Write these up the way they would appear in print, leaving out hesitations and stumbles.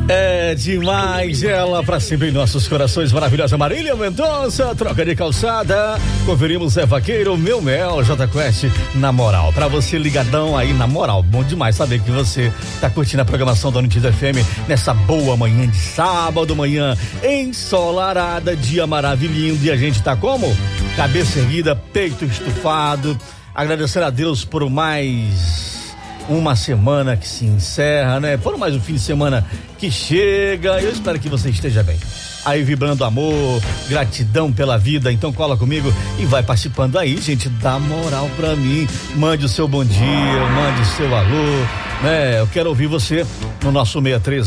É demais, ela pra sempre em nossos corações, maravilhosa Marília Mendonça, troca de calçada, conferimos Zé Vaqueiro, Meu Mel, J Quest, na moral, pra você ligadão aí, na moral, bom demais saber que você tá curtindo a programação da United FM nessa boa manhã de sábado, manhã ensolarada, dia maravilhoso, e a gente tá como? Cabeça erguida, peito estufado, agradecendo a Deus por mais uma semana que se encerra, né? Por mais um fim de semana que chega. Eu espero que você esteja bem. Aí vibrando amor, gratidão pela vida. Então cola comigo e vai participando aí, gente. Dá moral pra mim. Mande o seu bom dia, mande o seu alô, né? Eu quero ouvir você no nosso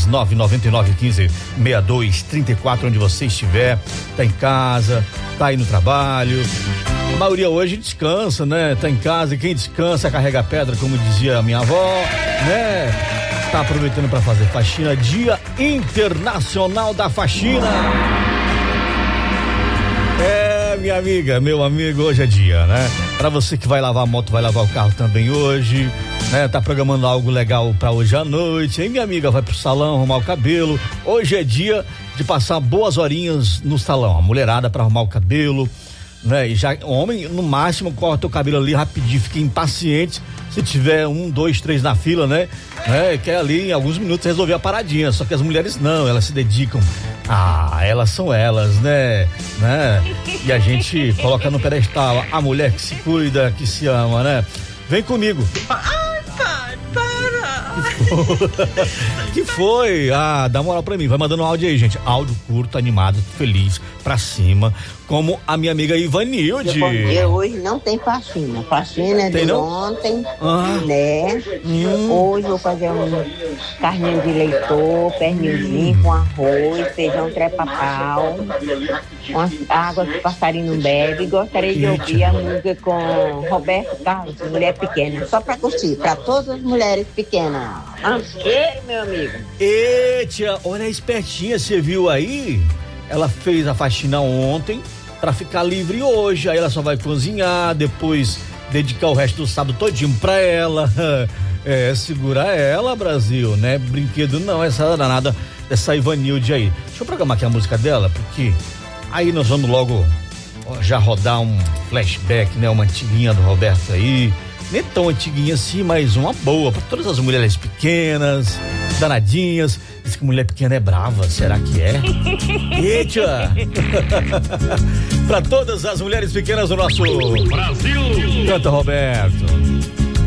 63999156234, onde você estiver, tá em casa, tá aí no trabalho. A maioria hoje descansa, né? Tá em casa e quem descansa carrega a pedra, como dizia a minha avó, né? Tá aproveitando para fazer faxina, Dia Internacional da Faxina. É, minha amiga, meu amigo, hoje é dia, né? Pra você que vai lavar a moto, vai lavar o carro também hoje, né? Tá programando algo legal pra hoje à noite, hein, minha amiga? Vai pro salão arrumar o cabelo. Hoje é dia de passar boas horinhas no salão, a mulherada pra arrumar o cabelo, né? E já, homem, no máximo, corta o cabelo ali rapidinho, fica impaciente se tiver 1, 2, 3 na fila, né? Quer ali em alguns minutos resolver a paradinha, só que as mulheres não, elas se dedicam, elas são elas, né? E a gente coloca no pedestal a mulher que se cuida, que se ama, né? Vem comigo. Ai, pai, para! Que foi? Dá moral pra mim, vai mandando um áudio aí, gente. Áudio curto, animado, feliz, pra cima, como a minha amiga Ivanilde. Bom dia, hoje não tem faxina. Faxina é de ontem, né? Hoje vou fazer um carninho de leitor, pernilzinho com arroz, feijão trepapau, umas águas que o passarinho não bebe. Gostaria de ouvir a música com Roberto Carlos, Mulher Pequena, só pra curtir, pra todas as mulheres pequenas. Cheiro, meu amigo. Ê, tia, olha a espertinha, você viu aí? Ela fez a faxina ontem pra ficar livre hoje, aí ela só vai cozinhar, depois dedicar o resto do sábado todinho pra ela. Segura ela, Brasil, né? Brinquedo não, essa danada dessa Ivanilde aí. Deixa eu programar aqui a música dela, porque aí nós vamos logo já rodar um flashback, né? Uma antiguinha do Roberto aí. Nem tão antiguinha assim, mas uma boa para todas as mulheres pequenas, danadinhas. Diz que mulher pequena é brava, será que é? Eita! Para todas as mulheres pequenas do nosso Brasil. Canta, Roberto.